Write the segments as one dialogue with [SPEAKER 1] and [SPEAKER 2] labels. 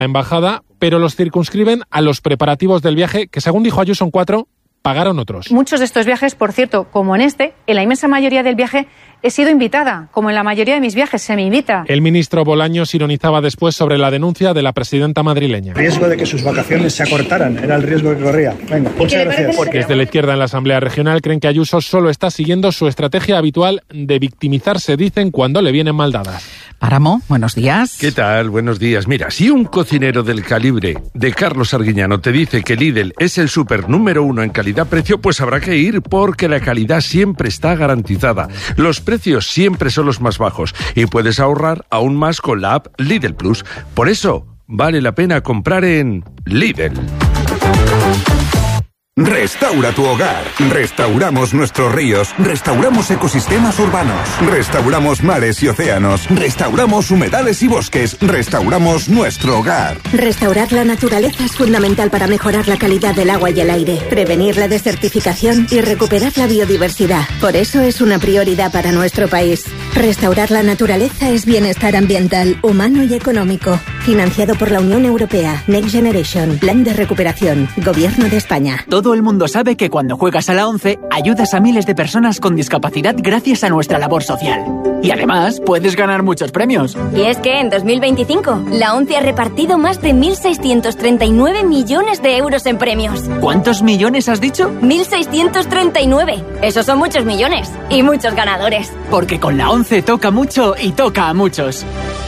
[SPEAKER 1] embajada, pero los circunscriben a los preparativos del viaje, que según dijo Ayuso en 4, pagaron otros.
[SPEAKER 2] Muchos de estos viajes, por cierto, como en la inmensa mayoría del viaje he sido invitada. Como en la mayoría de mis viajes se me invita.
[SPEAKER 1] El ministro Bolaños ironizaba después sobre la denuncia de la presidenta madrileña.
[SPEAKER 3] El riesgo de que sus vacaciones se acortaran era el riesgo que corría. Venga, muchas gracias.
[SPEAKER 1] Desde la izquierda en la Asamblea Regional creen que Ayuso solo está siguiendo su estrategia habitual de victimizarse, dicen, cuando le vienen mal dadas.
[SPEAKER 4] Páramo, buenos días.
[SPEAKER 5] ¿Qué tal? Buenos días. Mira, si un cocinero del calibre de Carlos Arguiñano te dice que Lidl es el súper número 1 en calidad-precio, pues habrá que ir, porque la calidad siempre está garantizada. Los precios siempre son los más bajos y puedes ahorrar aún más con la app Lidl Plus. Por eso, vale la pena comprar en Lidl.
[SPEAKER 6] Restaura tu hogar. Restauramos nuestros ríos. Restauramos ecosistemas urbanos. Restauramos mares y océanos. Restauramos humedales y bosques. Restauramos nuestro hogar.
[SPEAKER 7] Restaurar la naturaleza es fundamental para mejorar la calidad del agua y el aire, prevenir la desertificación y recuperar la biodiversidad. Por eso es una prioridad para nuestro país. Restaurar la naturaleza es bienestar ambiental, humano y económico. Financiado por la Unión Europea. Next Generation. Plan de recuperación. Gobierno de España.
[SPEAKER 8] Todo el mundo sabe que cuando juegas a la ONCE, ayudas a miles de personas con discapacidad gracias a nuestra labor social. Y además, puedes ganar muchos premios.
[SPEAKER 9] Y es que en 2025, la ONCE ha repartido más de 1.639 millones de euros en premios.
[SPEAKER 8] ¿Cuántos millones has dicho?
[SPEAKER 9] 1.639. Esos son muchos millones. Y muchos ganadores.
[SPEAKER 8] Porque con la ONCE toca mucho y toca a muchos.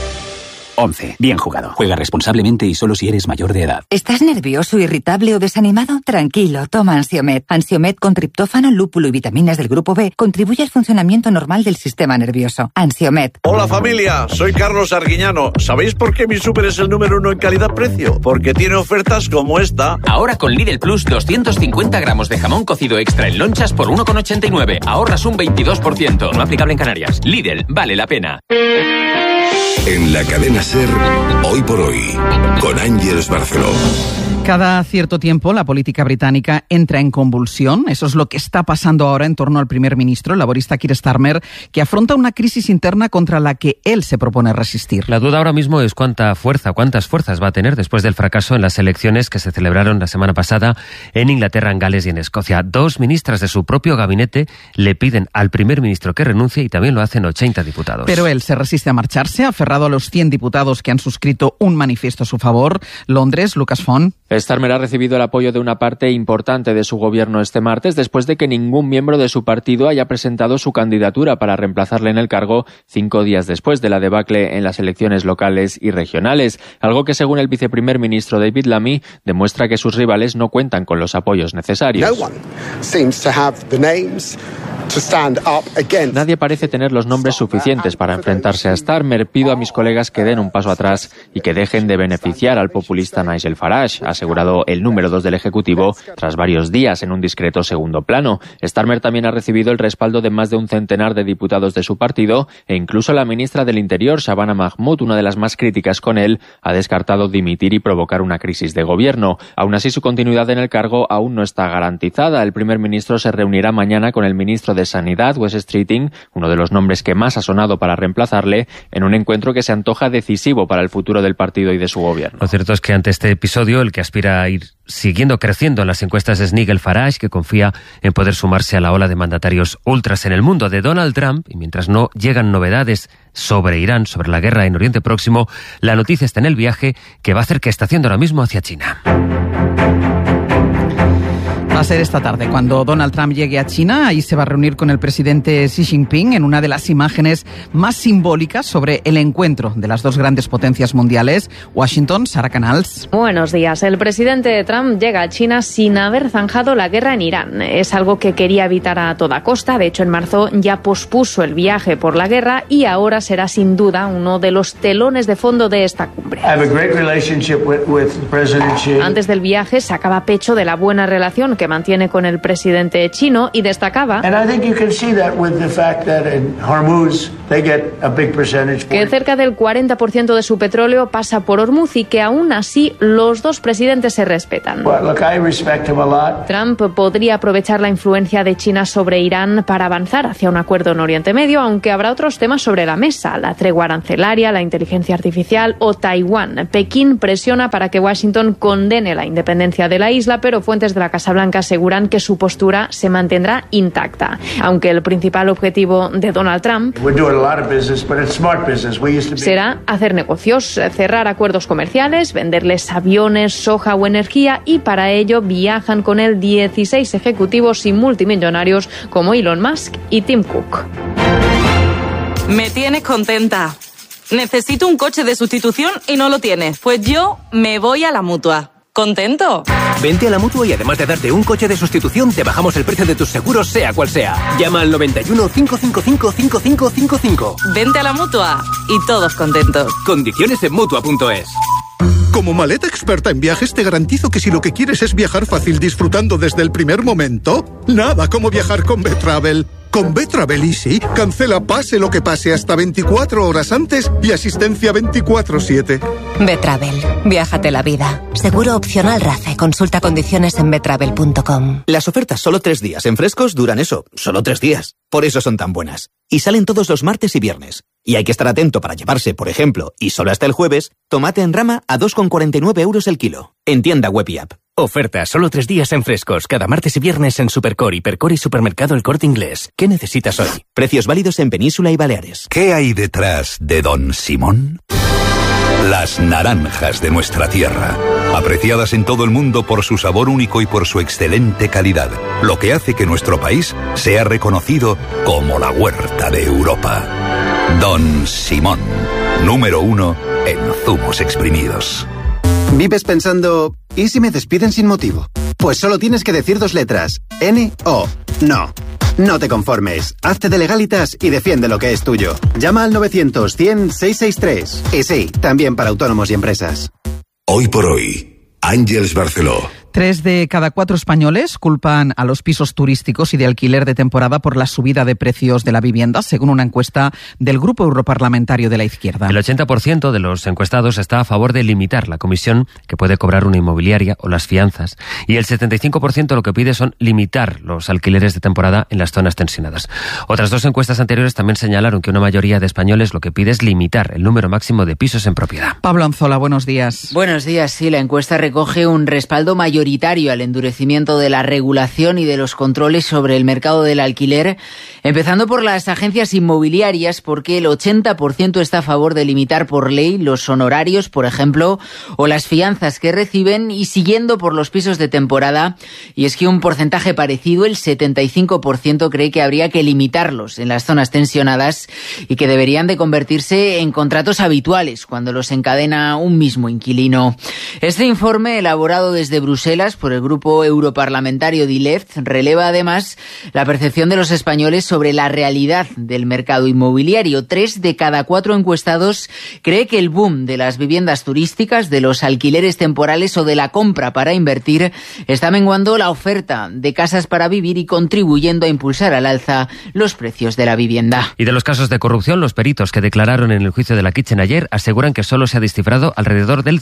[SPEAKER 8] 11. Bien jugado. Juega responsablemente y solo si eres mayor de edad.
[SPEAKER 10] ¿Estás nervioso, irritable o desanimado? Tranquilo, toma Ansiomed. Ansiomed con triptófano, lúpulo y vitaminas del grupo B contribuye al funcionamiento normal del sistema nervioso. Ansiomed.
[SPEAKER 11] Hola familia, soy Carlos Arguiñano. ¿Sabéis por qué mi súper es el número 1 en calidad-precio? Porque tiene ofertas como esta.
[SPEAKER 12] Ahora con Lidl Plus, 250 gramos de jamón cocido extra en lonchas por 1,89. Ahorras un 22%. No aplicable en Canarias. Lidl, vale la pena.
[SPEAKER 6] En la cadena SER, Hoy por Hoy, con Ángeles Barceló.
[SPEAKER 4] Cada cierto tiempo la política británica entra en convulsión. Eso es lo que está pasando ahora en torno al primer ministro, el laborista Keir Starmer, que afronta una crisis interna contra la que él se propone resistir.
[SPEAKER 13] La duda ahora mismo es cuántas fuerzas va a tener después del fracaso en las elecciones que se celebraron la semana pasada en Inglaterra, en Gales y en Escocia. 2 ministras de su propio gabinete le piden al primer ministro que renuncie y también lo hacen 80 diputados.
[SPEAKER 4] Pero él se resiste a marcharse, aferrado a los 100 diputados que han suscrito un manifiesto a su favor. Londres, Lucas Font.
[SPEAKER 14] Starmer ha recibido el apoyo de una parte importante de su gobierno este martes, después de que ningún miembro de su partido haya presentado su candidatura para reemplazarle en el cargo 5 días después de la debacle en las elecciones locales y regionales, algo que según el viceprimer ministro David Lammy demuestra que sus rivales no cuentan con los apoyos necesarios. Nadie parece tener los nombres suficientes para enfrentarse a Starmer. Pido a mis colegas que den un paso atrás y que dejen de beneficiar al populista Nigel Farage, ha asegurado el número 2 del Ejecutivo tras varios días en un discreto segundo plano. Starmer también ha recibido el respaldo de más de un centenar de diputados de su partido e incluso la ministra del Interior, Shabana Mahmood, una de las más críticas con él, ha descartado dimitir y provocar una crisis de gobierno. Aún así, su continuidad en el cargo aún no está garantizada. El primer ministro se reunirá mañana con el ministro de Sanidad, Wes Streeting, uno de los nombres que más ha sonado para reemplazarle, en un encuentro que se antoja decisivo para el futuro del partido y de su gobierno.
[SPEAKER 13] Lo cierto es que ante este episodio, el que aspira a ir siguiendo creciendo en las encuestas es Nigel Farage, que confía en poder sumarse a la ola de mandatarios ultras en el mundo de Donald Trump, y mientras no llegan novedades sobre Irán, sobre la guerra en Oriente Próximo, la noticia está en el viaje que va a hacer que está haciendo ahora mismo hacia China.
[SPEAKER 4] Va a ser esta tarde cuando Donald Trump llegue a China. Ahí se va a reunir con el presidente Xi Jinping en una de las imágenes más simbólicas sobre el encuentro de las dos grandes potencias mundiales. Washington, Sara Canals.
[SPEAKER 2] Buenos días. El presidente Trump llega a China sin haber zanjado la guerra en Irán. Es algo que quería evitar a toda costa. De hecho, en marzo ya pospuso el viaje por la guerra y ahora será sin duda uno de los telones de fondo de esta cumbre. Antes del viaje sacaba pecho de la buena relación que que mantiene con el presidente chino y destacaba que cerca del 40% de su petróleo pasa por Hormuz y que aún así los dos presidentes se respetan. Trump podría aprovechar la influencia de China sobre Irán para avanzar hacia un acuerdo en Oriente Medio, aunque habrá otros temas sobre la mesa: la tregua arancelaria, la inteligencia artificial o Taiwán. Pekín presiona para que Washington condene la independencia de la isla, pero fuentes de la Casa Blanca aseguran que su postura se mantendrá intacta. Aunque el principal objetivo de Donald Trump será hacer negocios, cerrar acuerdos comerciales, venderles aviones, soja o energía, y para ello viajan con él 16 ejecutivos y multimillonarios como Elon Musk y Tim Cook.
[SPEAKER 15] Me tienes contenta. Necesito un coche de sustitución y no lo tienes. Pues yo me voy a la Mutua. ¿Contento?
[SPEAKER 16] Vente a la Mutua y además de darte un coche de sustitución, te bajamos el precio de tus seguros, sea cual sea. Llama al 91 555 5555.
[SPEAKER 15] Vente a la Mutua y todos contentos.
[SPEAKER 16] Condiciones en Mutua.es.
[SPEAKER 17] Como maleta experta en viajes, te garantizo que si lo que quieres es viajar fácil disfrutando desde el primer momento, nada como viajar con Betravel. Con Betravel Easy, cancela pase lo que pase hasta 24 horas antes y asistencia 24/7.
[SPEAKER 18] Betravel, viájate la vida. Seguro opcional RACE. Consulta condiciones en betravel.com.
[SPEAKER 19] Las ofertas solo 3 días en Frescos duran eso, solo 3 días. Por eso son tan buenas. Y salen todos los martes y viernes. Y hay que estar atento para llevarse, por ejemplo, y solo hasta el jueves, tomate en rama a 2,49 € el kilo. En tienda web y app.
[SPEAKER 16] Oferta solo 3 días en Frescos, cada martes y viernes en Supercore, Hipercore y Supermercado El Corte Inglés. ¿Qué necesitas hoy?
[SPEAKER 19] Precios válidos en Península y Baleares.
[SPEAKER 6] ¿Qué hay detrás de Don Simón? Las naranjas de nuestra tierra, apreciadas en todo el mundo por su sabor único y por su excelente calidad, lo que hace que nuestro país sea reconocido como la huerta de Europa. Don Simón, número 1 en zumos exprimidos.
[SPEAKER 20] ¿Vives pensando, ¿y si me despiden sin motivo? Pues solo tienes que decir 2 letras, N-O. No. No te conformes. Hazte de Legalitas y defiende lo que es tuyo. Llama al 900-100-663. Y sí, también para autónomos y empresas.
[SPEAKER 6] Hoy por hoy, Àngels Barceló.
[SPEAKER 4] 3 de cada 4 españoles culpan a los pisos turísticos y de alquiler de temporada por la subida de precios de la vivienda, según una encuesta del Grupo Europarlamentario de la Izquierda.
[SPEAKER 13] El 80% de los encuestados está a favor de limitar la comisión que puede cobrar una inmobiliaria o las fianzas, y el 75% lo que pide son limitar los alquileres de temporada en las zonas tensionadas. Otras 2 encuestas anteriores también señalaron que una mayoría de españoles lo que pide es limitar el número máximo de pisos en propiedad.
[SPEAKER 4] Pablo Anzola, buenos días.
[SPEAKER 21] Buenos días, sí, la encuesta recoge un respaldo mayoritario al endurecimiento de la regulación y de los controles sobre el mercado del alquiler, empezando por las agencias inmobiliarias, porque el 80% está a favor de limitar por ley los honorarios, por ejemplo, o las fianzas que reciben, y siguiendo por los pisos de temporada, y es que un porcentaje parecido, el 75%, cree que habría que limitarlos en las zonas tensionadas y que deberían de convertirse en contratos habituales cuando los encadena un mismo inquilino. Este informe, elaborado desde Bruselas por el grupo europarlamentario DILEFT, releva además la percepción de los españoles sobre la realidad del mercado inmobiliario. 3 de cada 4 encuestados cree que el boom de las viviendas turísticas, de los alquileres temporales o de la compra para invertir está menguando la oferta de casas para vivir y contribuyendo a impulsar al alza los precios de la vivienda.
[SPEAKER 13] Y de los casos de corrupción, los peritos que declararon en el juicio de la Kitchen ayer aseguran que solo se ha descifrado alrededor del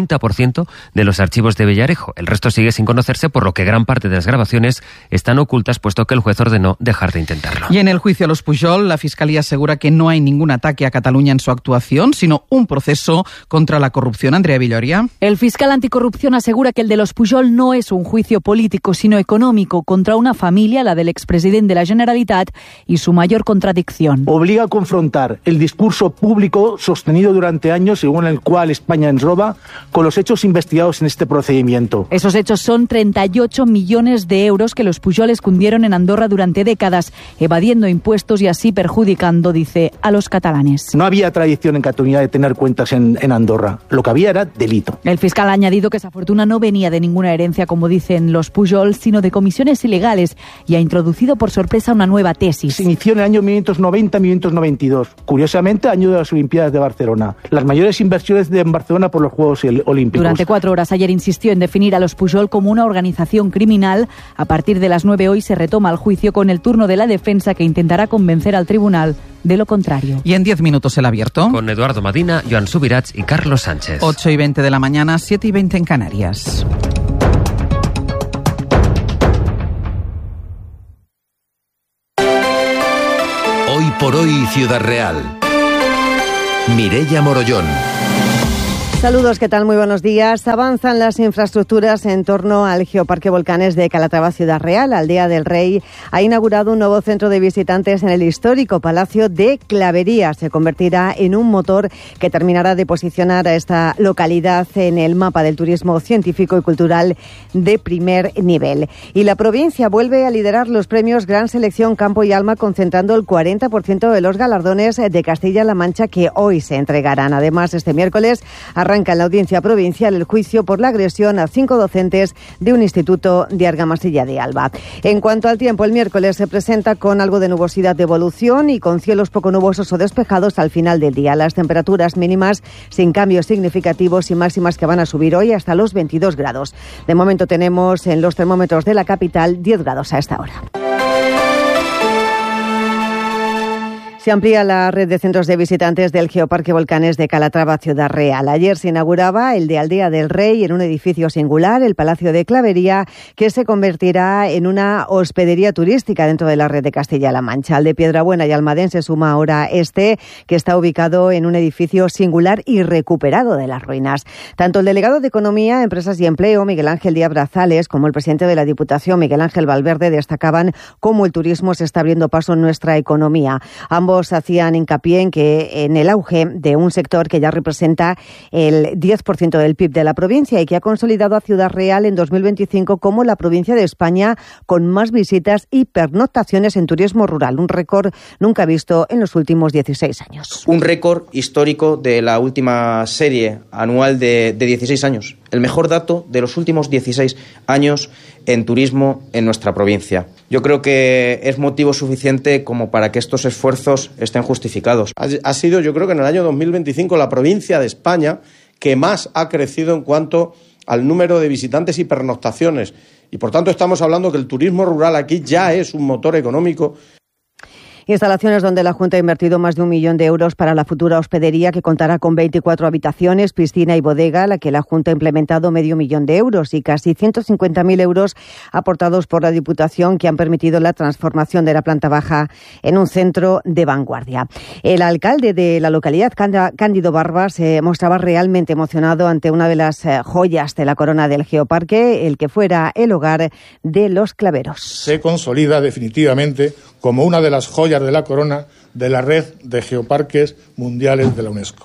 [SPEAKER 13] 40% de los archivos de Villarejo. El resto sigue sin conocerse, por lo que gran parte de las grabaciones están ocultas, puesto que el juez ordenó dejar de intentarlo.
[SPEAKER 4] Y en el juicio a los Pujol, la Fiscalía asegura que no hay ningún ataque a Cataluña en su actuación, sino un proceso contra la corrupción. Andrea Villoria.
[SPEAKER 22] El fiscal anticorrupción asegura que el de los Pujol no es un juicio político, sino económico, contra una familia, la del expresidente de la Generalitat, y su mayor contradicción.
[SPEAKER 23] Obliga a confrontar el discurso público sostenido durante años, según el cual España ens roba, con los hechos investigados en este procedimiento.
[SPEAKER 22] Esos hechos son 38 millones de euros que los Pujol escondieron en Andorra durante décadas, evadiendo impuestos y así perjudicando, dice, a los catalanes.
[SPEAKER 23] No había tradición en Cataluña de tener cuentas en Andorra. Lo que había era delito.
[SPEAKER 22] El fiscal ha añadido que esa fortuna no venía de ninguna herencia, como dicen los Pujol, sino de comisiones ilegales, y ha introducido por sorpresa una nueva tesis.
[SPEAKER 23] Se inició en el año 1990-1992, curiosamente año de las Olimpiadas de Barcelona. Las mayores inversiones en Barcelona por los Juegos Olímpicos.
[SPEAKER 22] Durante 4 horas ayer insistió en definir a los Pujol como una organización criminal. A partir de las 9 hoy se retoma el juicio con el turno de la defensa, que intentará convencer al tribunal de lo contrario.
[SPEAKER 4] Y en 10 minutos el abierto.
[SPEAKER 13] Con Eduardo Madina, Joan Subirats y Carlos Sánchez.
[SPEAKER 4] 8:20 de la mañana, 7:20 en Canarias.
[SPEAKER 1] Hoy por hoy, Ciudad Real. Mireia Morollón.
[SPEAKER 3] Saludos, ¿qué tal? Muy buenos días. Avanzan las infraestructuras en torno al Geoparque Volcanes de Calatrava, Ciudad Real. Aldea del Rey ha inaugurado un nuevo centro de visitantes en el histórico Palacio de Clavería. Se convertirá en un motor que terminará de posicionar a esta localidad en el mapa del turismo científico y cultural de primer nivel. Y la provincia vuelve a liderar los premios Gran Selección Campo y Alma, concentrando el 40% de los galardones de Castilla-La Mancha que hoy se entregarán. Además, este miércoles arranca en la Audiencia Provincial el juicio por la agresión a 5 docentes de un instituto de Argamasilla de Alba. En cuanto al tiempo, el miércoles se presenta con algo de nubosidad de evolución y con cielos poco nubosos o despejados al final del día. Las temperaturas mínimas sin cambios significativos y máximas que van a subir hoy hasta los 22 grados. De momento tenemos en los termómetros de la capital 10 grados a esta hora. Se amplía la red de centros de visitantes del Geoparque Volcanes de Calatrava, Ciudad Real. Ayer se inauguraba el de Aldea del Rey en un edificio singular, el Palacio de Clavería, que se convertirá en una hospedería turística dentro de la red de Castilla-La Mancha. Al de Piedrabuena y Almadén se suma ahora este, que está ubicado en un edificio singular y recuperado de las ruinas. Tanto el delegado de Economía, Empresas y Empleo, Miguel Ángel Díaz Brazales, como el presidente de la Diputación, Miguel Ángel Valverde, destacaban cómo el turismo se está abriendo paso en nuestra economía. Ambos hacían hincapié en el auge de un sector que ya representa el 10% del PIB de la provincia y que ha consolidado a Ciudad Real en 2025 como la provincia de España con más visitas y pernoctaciones en turismo rural, un récord nunca visto en los últimos 16 años.
[SPEAKER 5] Un récord histórico de la última serie anual de 16 años. El mejor dato de los últimos 16 años en turismo en nuestra provincia. Yo creo que es motivo suficiente como para que estos esfuerzos estén justificados.
[SPEAKER 24] Ha sido, yo creo que en el año 2025, la provincia de España que más ha crecido en cuanto al número de visitantes y pernoctaciones. Y por tanto estamos hablando que el turismo rural aquí ya es un motor económico.
[SPEAKER 3] Instalaciones donde la Junta ha invertido más de 1 millón de euros para la futura hospedería, que contará con 24 habitaciones, piscina y bodega, a la que la Junta ha implementado medio millón de euros y casi 150.000 euros aportados por la Diputación, que han permitido la transformación de la planta baja en un centro de vanguardia. El alcalde de la localidad, Cándido Barba, se mostraba realmente emocionado ante una de las joyas de la corona del Geoparque, el que fuera el hogar de los claveros.
[SPEAKER 25] Se consolida definitivamente como una de las joyas de la corona de la red de geoparques mundiales de la UNESCO.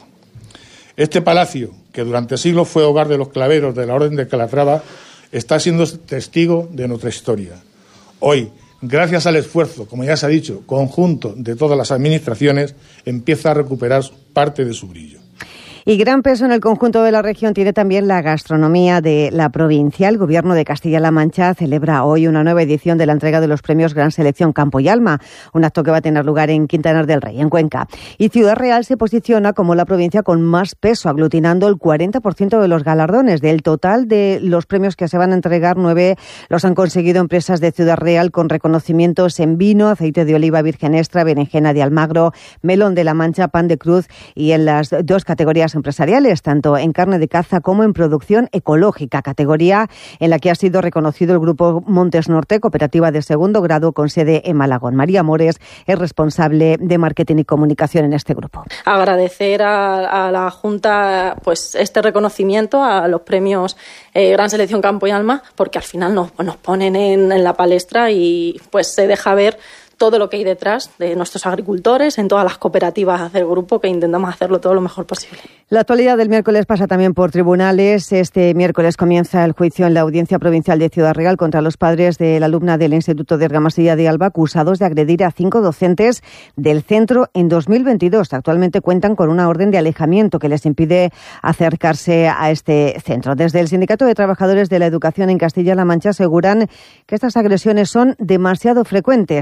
[SPEAKER 25] Este palacio, que durante siglos fue hogar de los claveros de la Orden de Calatrava, está siendo testigo de nuestra historia. Hoy, gracias al esfuerzo, como ya se ha dicho, conjunto de todas las administraciones, empieza a recuperar parte de su brillo.
[SPEAKER 3] Y gran peso en el conjunto de la región tiene también la gastronomía de la provincia. El Gobierno de Castilla-La Mancha celebra hoy una nueva edición de la entrega de los premios Gran Selección Campo y Alma, un acto que va a tener lugar en Quintanar del Rey, en Cuenca. Y Ciudad Real se posiciona como la provincia con más peso, aglutinando el 40% de los galardones. Del total de los premios que se van a entregar, 9 los han conseguido empresas de Ciudad Real con reconocimientos en vino, aceite de oliva virgen extra, berenjena de Almagro, melón de la Mancha, pan de cruz, y en las 2 categorías empresariales, tanto en carne de caza como en producción ecológica, categoría en la que ha sido reconocido el Grupo Montes Norte, cooperativa de segundo grado con sede en Malagón. María Mores es responsable de marketing y comunicación en este grupo.
[SPEAKER 26] Agradecer a la Junta pues este reconocimiento a los premios Gran Selección Campo y Alma, porque al final nos ponen en la palestra y pues se deja ver todo lo que hay detrás de nuestros agricultores en todas las cooperativas del grupo, que intentamos hacerlo todo lo mejor posible.
[SPEAKER 3] La actualidad del miércoles pasa también por tribunales. Este miércoles comienza el juicio en la Audiencia Provincial de Ciudad Real contra los padres de la alumna del Instituto de Argamasilla de Alba, acusados de agredir a 5 docentes del centro en 2022. Actualmente cuentan con una orden de alejamiento que les impide acercarse a este centro. Desde el Sindicato de Trabajadores de la Educación en Castilla-La Mancha aseguran que estas agresiones son demasiado frecuentes.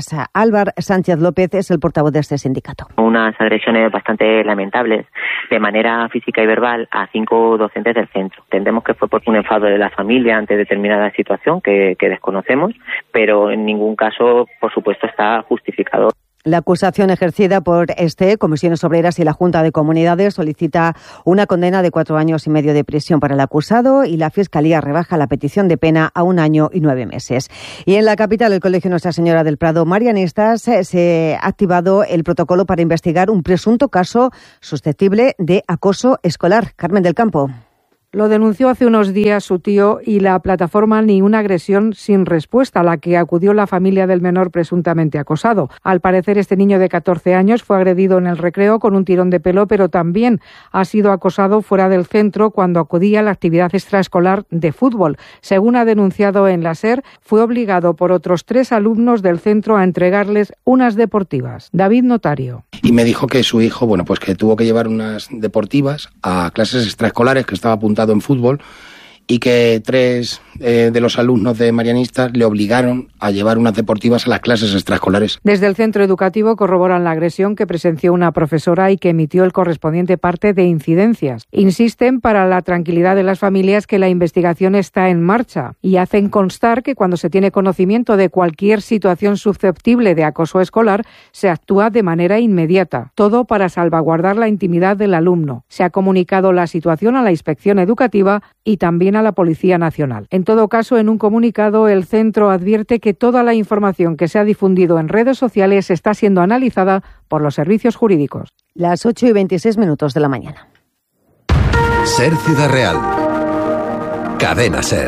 [SPEAKER 3] Álvaro Sánchez López es el portavoz de este sindicato.
[SPEAKER 7] Unas agresiones bastante lamentables de manera física y verbal a 5 docentes del centro. Entendemos que fue por un enfado de la familia ante determinada situación que desconocemos, pero en ningún caso, por supuesto, está justificado.
[SPEAKER 3] La acusación ejercida por Comisiones Obreras y la Junta de Comunidades solicita una condena de 4 años y medio de prisión para el acusado y la Fiscalía rebaja la petición de pena a 1 año y 9 meses. Y en la capital, el Colegio Nuestra Señora del Prado Marianistas se ha activado el protocolo para investigar un presunto caso susceptible de acoso escolar. Carmen del Campo.
[SPEAKER 8] Lo denunció hace unos días su tío y la plataforma Ni una agresión sin respuesta, a la que acudió la familia del menor presuntamente acosado. Al parecer, este niño de 14 años fue agredido en el recreo con un tirón de pelo, pero también ha sido acosado fuera del centro cuando acudía a la actividad extraescolar de fútbol. Según ha denunciado en la SER, fue obligado por otros 3 alumnos del centro a entregarles unas deportivas. David Notario.
[SPEAKER 9] Y me dijo que su hijo, pues que tuvo que llevar unas deportivas a clases extraescolares, que estaba apuntado en fútbol, y que 3 de los alumnos de Marianistas le obligaron a llevar unas deportivas a las clases extraescolares.
[SPEAKER 8] Desde el centro educativo corroboran la agresión que presenció una profesora y que emitió el correspondiente parte de incidencias. Insisten, para la tranquilidad de las familias, que la investigación está en marcha y hacen constar que cuando se tiene conocimiento de cualquier situación susceptible de acoso escolar, se actúa de manera inmediata. Todo para salvaguardar la intimidad del alumno. Se ha comunicado la situación a la Inspección Educativa y también a la Policía Nacional. En todo caso, en un comunicado, el centro advierte que toda la información que se ha difundido en redes sociales está siendo analizada por los servicios jurídicos.
[SPEAKER 3] Las 8:26 de la mañana.
[SPEAKER 1] Ser Ciudad Real. Cadena Ser.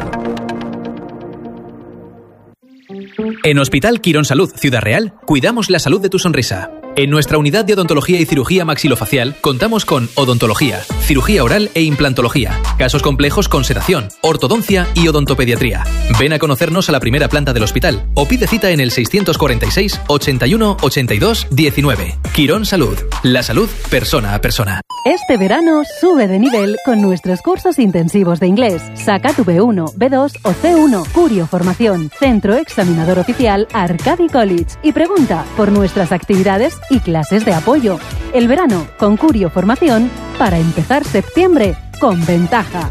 [SPEAKER 10] En Hospital Quirón Salud Ciudad Real, cuidamos la salud de tu sonrisa. En nuestra unidad de odontología y cirugía maxilofacial contamos con odontología, cirugía oral e implantología, casos complejos con sedación, ortodoncia y odontopediatría. Ven a conocernos a la primera planta del hospital o pide cita en el 646 81 82 19. Quirón Salud, la salud persona a persona.
[SPEAKER 22] Este verano sube de nivel con nuestros cursos intensivos de inglés. Saca tu B1, B2 o C1. Curio Formación, centro examinador oficial Arcadi College. Y pregunta por nuestras actividades y clases de apoyo. El verano con Curio Formación para empezar septiembre con ventaja.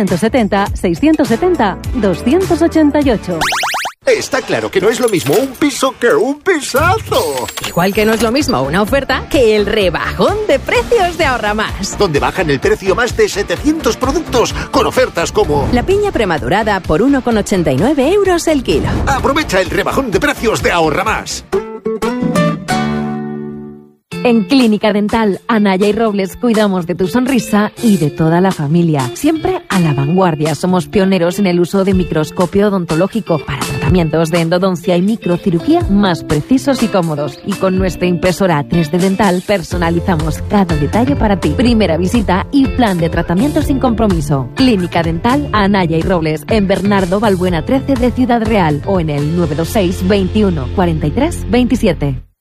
[SPEAKER 22] 670-670-288.
[SPEAKER 11] Está claro que no es lo mismo un piso que un pisazo.
[SPEAKER 12] Igual que no es lo mismo una oferta que el rebajón de precios de Ahorra Más.
[SPEAKER 11] Donde bajan el precio más de 700 productos con ofertas como...
[SPEAKER 12] La piña premadurada por 1,89 euros el kilo.
[SPEAKER 11] Aprovecha el rebajón de precios de Ahorra Más.
[SPEAKER 22] En Clínica Dental Anaya y Robles cuidamos de tu sonrisa y de toda la familia. Siempre a la vanguardia. Somos pioneros en el uso de microscopio odontológico para tratamientos de endodoncia y microcirugía más precisos y cómodos. Y con nuestra impresora 3D Dental personalizamos cada detalle para ti. Primera visita y plan de tratamiento sin compromiso. Clínica Dental Anaya y Robles en Bernardo Balbuena 13 de Ciudad Real o en el 926 21 43 27.